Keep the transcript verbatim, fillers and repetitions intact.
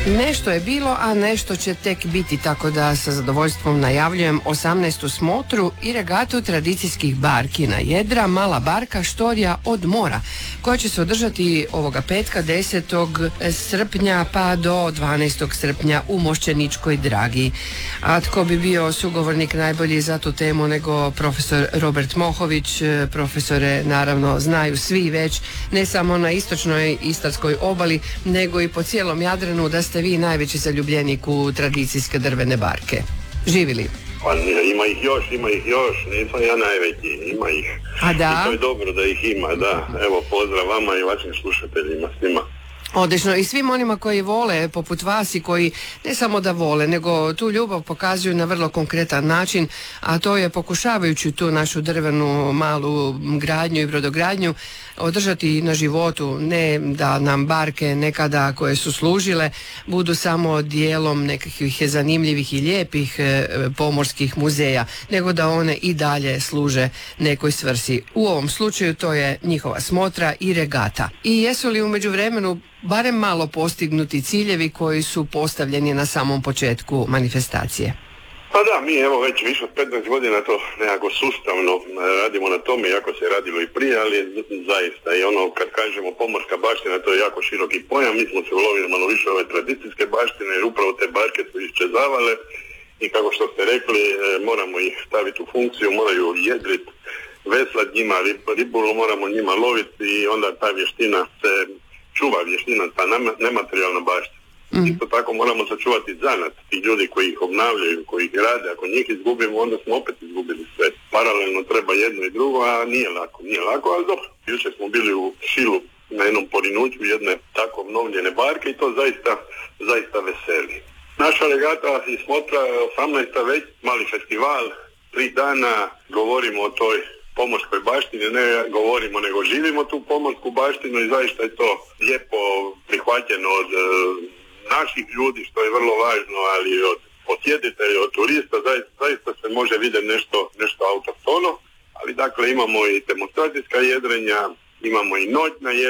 Nešto je bilo, a nešto će tek biti, tako da sa zadovoljstvom najavljujem osamnaestu smotru i regatu tradicijskih barki na jedra, mala barka Štorija od mora, koja će se održati ovoga petka desetog srpnja pa do dvanaestog srpnja u Mošćeničkoj Dragi. A tko bi bio sugovornik najbolji za tu temu nego profesor Robert Mohović? Profesore, naravno, znaju svi već, ne samo na istočnoj istarskoj obali, nego i po cijelom Jadranu, da ste vi najveći zaljubljenik u tradicijske drvene barke. Živili? Pa ima ih još, ima ih još, nisam ja najveći, ima ih. A da? I to je dobro da ih ima, da. Evo, pozdrav vama i vašim slušateljima, svima. Odlično, i svim onima koji vole poput vas i koji ne samo da vole, nego tu ljubav pokazuju na vrlo konkretan način, a to je pokušavajući tu našu drvenu malu gradnju i brodogradnju održati na životu, ne da nam barke nekada koje su služile budu samo dijelom nekakvih zanimljivih i lijepih e, pomorskih muzeja, nego da one i dalje služe nekoj svrsi. U ovom slučaju to je njihova smotra i regata. I jesu li u međuvremenu barem malo postignuti ciljevi koji su postavljeni na samom početku manifestacije? Pa da, mi evo već više od petnaest godina to nekako sustavno radimo na tome, jako se radilo i prije, ali zaista i ono kad kažemo pomorska baština, to je jako široki pojam. Mi smo se ulovili malo više ove tradicijske baštine jer upravo te barke su iščezavale i kako što ste rekli, moramo ih staviti u funkciju, moraju jedrit, veslat njima, ribulu moramo njima loviti i onda ta vještina se čuva, vještina, ta nematerijalna baština. Mm. Isto tako moramo sačuvati zanat, ti ljudi koji ih obnavljaju, koji ih rade. Ako njih izgubimo, onda smo opet izgubili sve. Paralelno treba jedno i drugo, a nije lako, nije lako, ali dobro. Jučer smo bili u Šilu na jednom porinuću jedne tako obnovljene barke i to zaista, zaista veseli. Naša regata i smotra osamnaesta već, mali festival, tri dana govorimo o toj pomorskoj baštini, ne govorimo nego živimo tu pomorsku baštinu i zaista je to lijepo prihvaćeno od e, naših ljudi, što je vrlo važno, ali od posjetitelja, od turista, zaista, zaista se može vidjeti nešto, nešto autohtono, ali dakle imamo i demonstracijska jedrenja, imamo i noćna jedrenja,